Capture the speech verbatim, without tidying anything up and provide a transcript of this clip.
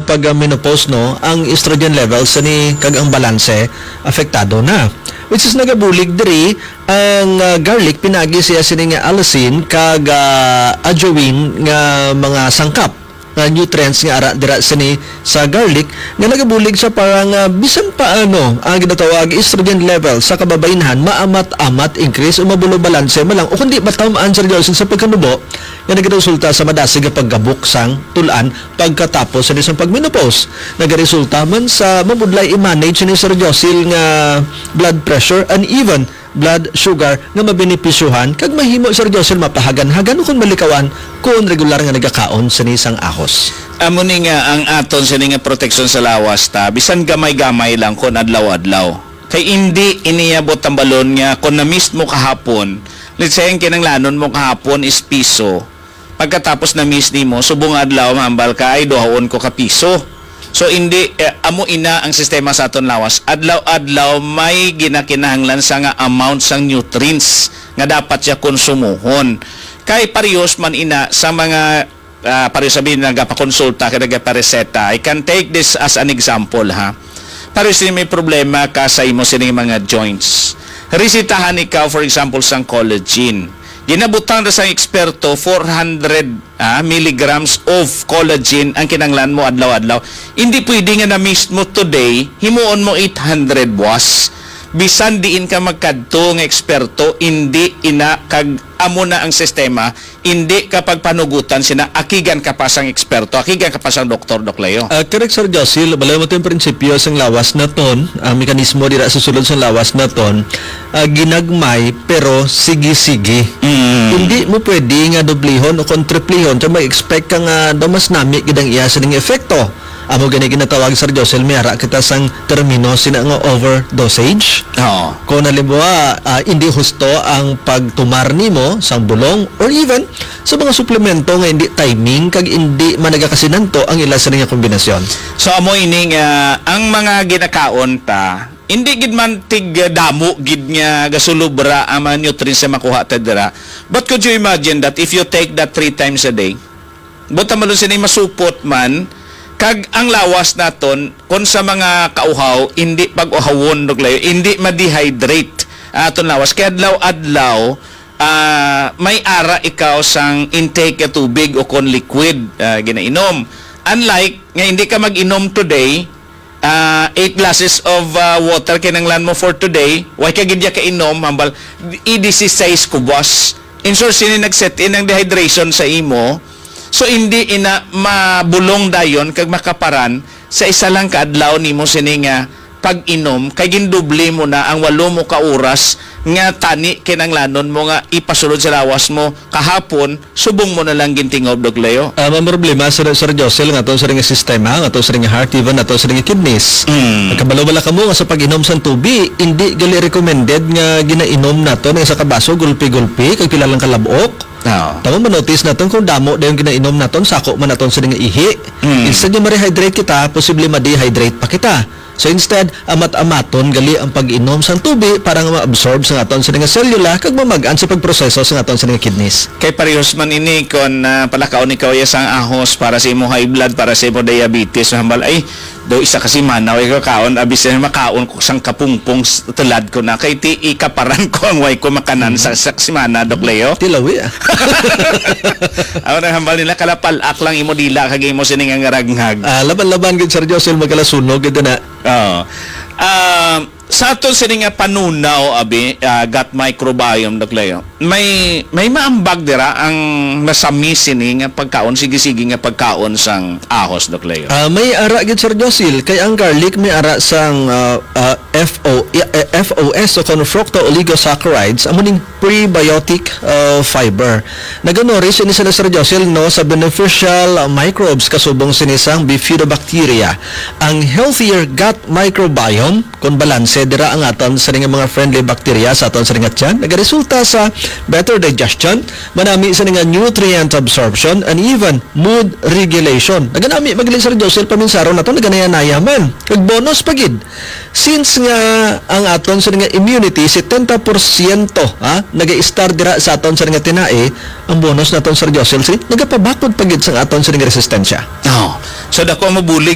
pag uh, menopause no, ang estrogen levels ni kag ang balanse apektado na. Which is nagabulig diri ang uh, garlic pinagi siya sini nga allicin kag uh, ajoin nga mga sangkap nga nutrients nga ara dira sini sa garlic nga nagabulig sa parang uh, bisan pa ano ang ginatawag estrogen level sa kababayenhan maamat-amat increase o mabulo balanse malang o kundi matamaan sa reduction sa pagkanubo nga nagresulta sa madasig nga paggabok sang tulan pagkatapos sa isang pagmenopause. Nagaresulta man sa mabudlay i-manage ni Sir Josil nga blood pressure and even blood sugar nga mabenepisyuhan kag mahimo Sir Josil mapahagan-hagan kung malikawan kung regular nga nagakaon sa nisang ahos. Amo ni nga ang aton sa nga protection sa lawas ta bisan gamay-gamay lang kon adlaw-adlaw. Kay hindi iniabot ang balon nga kon na mismo kahapon, let's say ang kinanglanon mo kahapon is piso. Pagkatapos na miss nimo subong adlaw mahambal ka ay duhaon ko ka piso. So hindi eh, amo ina ang sistema sa aton lawas. Adlaw-adlaw may ginakinahanglan sa nga amount sang nutrients nga dapat siya konsumuhon. Kay parehas man ina sa mga uh, pareho sabihin nagapakonsulta kay nagapareseta. I can take this as an example ha. Pareho sin may problema ka sa imo sining mga joints. Resitahan ikaw for example sang collagen. Ginabutan na sa eksperto four hundred ah, milligrams of collagen ang kinanglan mo adlaw-adlaw. Hindi pwede nga na mismo today, himuon mo eight hundred buwas. Bisan diin ka magkadto nga eksperto, hindi ina kag amo na ang sistema, hindi kapag panugutan sina akigan ka pa sang eksperto, akigan ka pa sang doktor Doklayo. Uh, correct Sir Josil, balay mo ito yung prinsipyo sang lawas na ton, ang mekanismo dira sa sulod sang lawas na ton, uh, ginagmay pero sige-sige. Mm. Hindi mo pwede nga dublihon o kontriplihon sa may expect ka nga damas nami gidang iya sa ning efekto. Amo gani ginatawag Sir Josil, may ara kita sang termino sina nga overdosage. Oo. Kung halimbawa uh, hindi husto ang pagtumar nimo sang bulong or even sa mga suplemento nga hindi timing kag hindi managakasinanto ang ila sa nga kombinasyon. So amo ini nga ang mga ginakaon ta hindi gid man tig uh, damo gid nga gasulubra ang mga nutrients na makuha ta dira. But could you imagine that if you take that three times a day, buta man sini masupot man kag ang lawas naton kon sa mga kauhaw hindi pag-uhawon Doklayo, hindi ma-dehydrate aton lawas kay adlaw-adlaw uh, may ara ikaw sang intake ka tubig o kon liquid uh, ginainom. Unlike nga hindi ka mag-inom today uh, eight glasses of uh, water kinanglan mo for today, why ka gid ka inom hambal i sixteen kubos. In short, sini nag-set in ang dehydration sa imo. So hindi ina mabulong dayon kag makaparan sa isa lang ka adlaw nimo sini nga pag-inom kay gindoble mo na ang walo mo ka oras nga tani kinanglanon mo nga ipasulod sa lawas mo kahapon subong mo na lang gintingob Doklayo. Uh, ang problema sa Sir Josil nga to sa ring sistema nga to sa ring heart even ato sa ring kidneys. Mm. Nagkabalo-bala ka mo nga sa pag-inom sang tubig hindi gali recommended nga ginainom nato nga sa kabaso gulpi-gulpi kag pila lang kalabok. No. Tama mo notice naton kung damo dayon ginainom naton sako man naton sa nga ihi. Mm. Instead nga ma-rehydrate kita, posible ma-dehydrate pa kita. So instead, amat-amaton gali ang pag-inom sang tubig para nga ma-absorb sa aton sa nga selula kag mamagaan sa pagproseso sa aton sa nga kidneys. Kay parehas man ini kon uh, palakaon ikaw ya sang ahos para sa imo high blood, para sa imo diabetes hambal ay do isa kasi manaw ikaw kaon abis na makaon ko sang kapungpong tulad ko na kay ti ikaparan ko ang way ko makanan mm. sa saksimana Doklayo. Tilawi ah. Aw na hambal nila kalapalak lang imo dila kag imo sining nga raghag. Ah, laban-laban gid Sir Josil magkalasunog gid na. Oo. Uh, sa aton sini nga panunaw abi uh, gut microbiome Doklayo. May may maambag dira ang masami sini nga pagkaon sige-sige nga pagkaon sang ahos Doklayo. Uh, may ara gid Sir Josil kay ang garlic may ara sang uh, uh, F O F O S o kon fructo oligosaccharides amo ning prebiotic uh, fiber. Naganori sini sila Sir Josil no sa beneficial uh, microbes kasubong sinisang bifidobacteria. Ang healthier gut microbiome kon balanse dira ang aton sa mga friendly bacteria sa aton sa nga tiyan nagaresulta sa better digestion, manami sa nga nutrient absorption and even mood regulation. Naganami magaling Sir Josil paminsaro nato naganaya-nayaman. Kag bonus pagid. Since nga ang aton sa nga immunity seventy percent ha naga-start dira sa aton sa nga tinae, ang bonus naton Sir Josil si nagapabakod pagid sa aton sa nga resistensya. Oh. So dako mo bulig